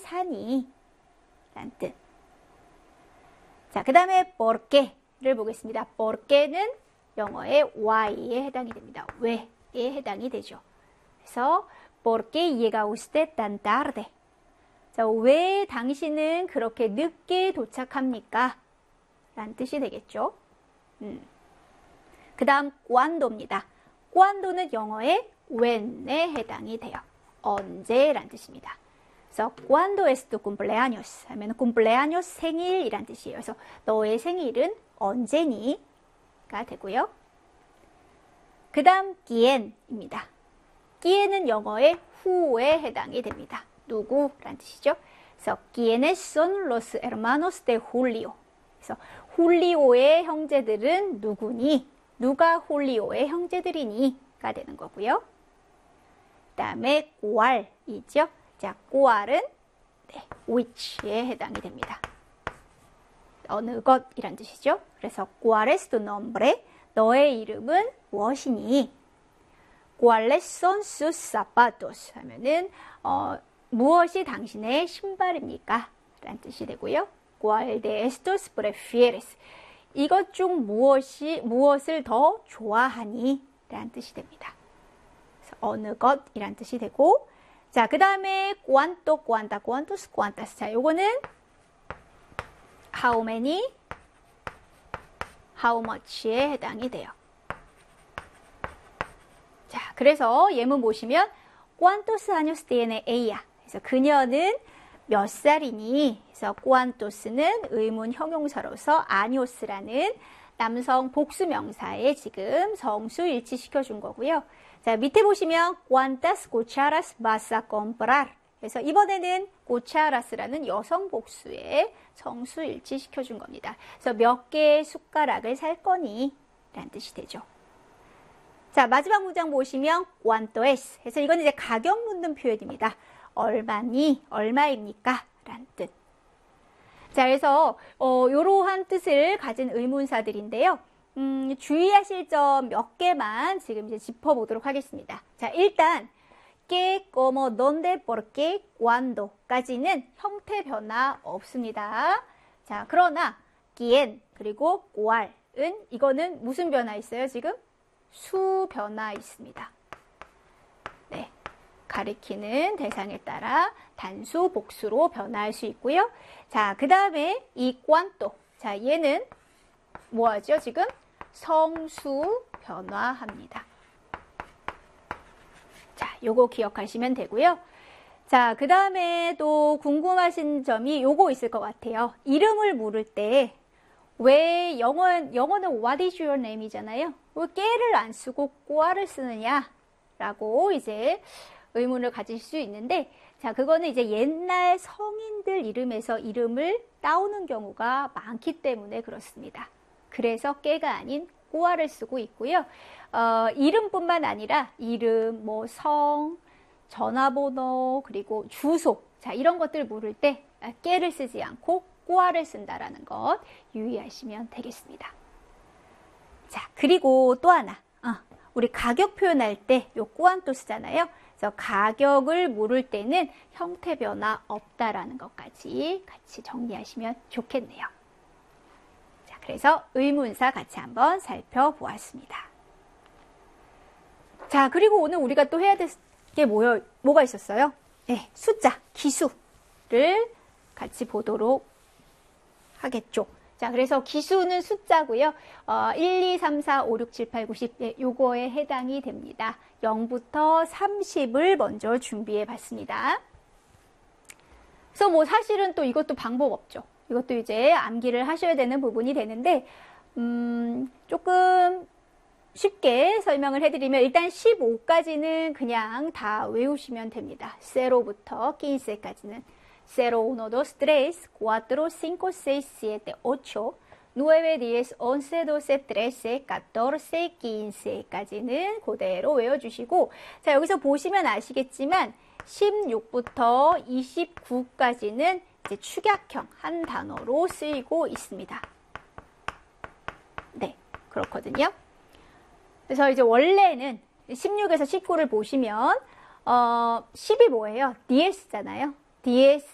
사니? 라는 뜻. 자, 그 다음에 porque를 보겠습니다. porque는 영어의 why에 해당이 됩니다. 왜에 해당이 되죠. 그래서 ¿por qué llega usted tan tarde? 자, 왜 당신은 그렇게 늦게 도착합니까? 라는 뜻이 되겠죠. 그 다음 cuando입니다. cuando는 영어의 when에 해당이 돼요. 언제라는 뜻입니다. 그래서 cuando es tu cumpleaños 하면 cumpleaños 생일이란 뜻이에요. 그래서 너의 생일은 언제니? 가 되고요. 그 다음 quién입니다. quién은 영어의 who에 해당이 됩니다. 누구란 뜻이죠. 그래서 quiénes son los hermanos de Julio. 그래서 훌리오의 형제들은 누구니? 누가 훌리오의 형제들이니? 가 되는 거고요. 그 다음에 cuál이죠. 자, cuál은 which에 해당이 됩니다. 어느 것이란 뜻이죠. 그래서 ¿cuál es tu nombre? 너의 이름은 무엇이니? ¿Cuáles son sus zapatos? 하면은 무엇이 당신의 신발입니까? 라는 뜻이 되고요. ¿Cuál de estos prefieres? 이것 중 무엇을 더 좋아하니? 라는 뜻이 됩니다. 그래서 어느 것이란 뜻이 되고, 자, 그 다음에 cuánto, cuánta, cuántos, cuántas. 자, 요거는 how many, how much에 해당이 돼요. 자, 그래서 예문 보시면 ¿Cuántos años tiene ella? 그래서 그녀는 몇 살이니? 그래서 cuantos는 의문 형용사로서 años라는 남성 복수 명사에 지금 성수 일치시켜 준 거고요. 자, 밑에 보시면 ¿Cuántas cucharas vas a comprar? 그래서 이번에는 cucharas라는 여성 복수에 성수 일치시켜 준 겁니다. 그래서 몇 개의 숟가락을 살 거니? 라는 뜻이 되죠. 자, 마지막 문장 보시면 ¿Cuánto es? 그래서 이건 이제 가격 묻는 표현입니다. 얼마니? 얼마입니까? 라는 뜻. 자, 그래서 이러한 뜻을 가진 의문사들인데요. 주의하실 점 몇 개만 지금 이제 짚어보도록 하겠습니다. 자, 일단 qué, cómo, dónde, por qué, cuándo까지는 형태 변화 없습니다. 자, 그러나 quién 그리고 cuál은 이거는 무슨 변화 있어요? 지금 수 변화 있습니다. 네, 가리키는 대상에 따라 단수, 복수로 변화할 수 있고요. 자, 그 다음에 이 cuánto. 자, 얘는 뭐하죠? 지금 성수 변화합니다. 자, 요거 기억하시면 되고요. 자, 그 다음에 또 궁금하신 점이 요거 있을 것 같아요. 이름을 물을 때 왜 영어는 What is your name 이잖아요. 왜 깨를 안 쓰고 꼬아를 쓰느냐? 라고 이제 의문을 가질 수 있는데, 자, 그거는 이제 옛날 성인들 이름에서 이름을 따오는 경우가 많기 때문에 그렇습니다. 그래서 깨가 아닌 꼬아를 쓰고 있고요. 이름뿐만 아니라 이름, 뭐 성, 전화번호, 그리고 주소, 자, 이런 것들 물을 때 깨를 쓰지 않고 꼬아를 쓴다라는 것 유의하시면 되겠습니다. 자, 그리고 또 하나, 우리 가격 표현할 때 요 꾸안또 쓰잖아요. 그래서 가격을 물을 때는 형태 변화 없다라는 것까지 같이 정리하시면 좋겠네요. 자, 그래서 의문사 같이 한번 살펴보았습니다. 자, 그리고 오늘 우리가 또 해야 될 게 뭐가 있었어요? 네, 숫자, 기수를 같이 보도록 하겠죠. 자, 그래서 기수는 숫자고요. 1, 2, 3, 4, 5, 6, 7, 8, 9, 10 네, 요거에 해당이 됩니다. 0부터 30을 먼저 준비해 봤습니다. 그래서 뭐 사실은 또 이것도 방법 없죠. 이것도 이제 암기를 하셔야 되는 부분이 되는데 조금 쉽게 설명을 해드리면 일단 15까지는 그냥 다 외우시면 됩니다. 0부터 15까지는 0, 1, 2, 3, 4, 5, 6, 7, 8, 9, 10, 11, 12, 13, 14, 15까지는 그대로 외워주시고, 자, 여기서 보시면 아시겠지만 16부터 29까지는 이제 축약형 한 단어로 쓰이고 있습니다. 네, 그렇거든요. 그래서 이제 원래는 16에서 19를 보시면 10이 뭐예요? DS잖아요. DS